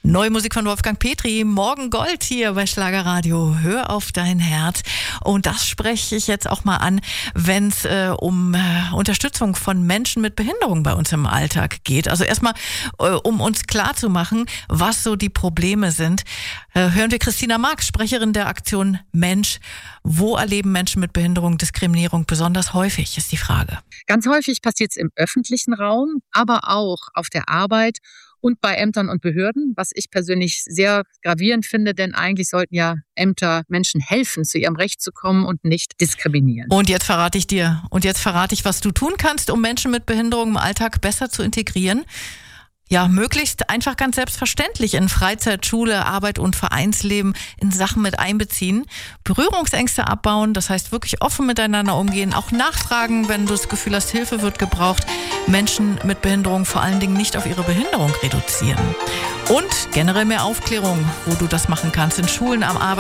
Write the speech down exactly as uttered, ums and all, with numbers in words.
Neue Musik von Wolfgang Petri, Morgen Gold hier bei Schlagerradio. Hör auf dein Herz. Und das spreche ich jetzt auch mal an, wenn es äh, um äh, Unterstützung von Menschen mit Behinderung bei uns im Alltag geht. Also erstmal, äh, um uns klarzumachen, was so die Probleme sind, äh, hören wir Christina Marx, Sprecherin der Aktion Mensch. Wo erleben Menschen mit Behinderung Diskriminierung besonders häufig, ist die Frage. Ganz häufig passiert es im öffentlichen Raum, aber auch auf der Arbeit und bei Ämtern und Behörden, was ich persönlich sehr gravierend finde, denn eigentlich sollten ja Ämter Menschen helfen, zu ihrem Recht zu kommen und nicht diskriminieren. Und jetzt verrate ich dir, und jetzt verrate ich, was du tun kannst, um Menschen mit Behinderung im Alltag besser zu integrieren. Ja, möglichst einfach ganz selbstverständlich in Freizeit, Schule, Arbeit und Vereinsleben in Sachen mit einbeziehen. Berührungsängste abbauen, das heißt wirklich offen miteinander umgehen, auch nachfragen, wenn du das Gefühl hast, Hilfe wird gebraucht. Menschen mit Behinderung vor allen Dingen nicht auf ihre Behinderung reduzieren. Und generell mehr Aufklärung, wo du das machen kannst, in Schulen, am Arbeitsplatz.